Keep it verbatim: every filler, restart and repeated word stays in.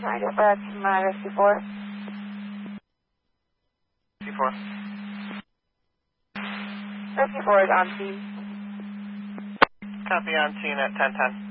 I get back to my rescue four. Rescue four. Rescue four is on scene. Copy on scene at ten ten.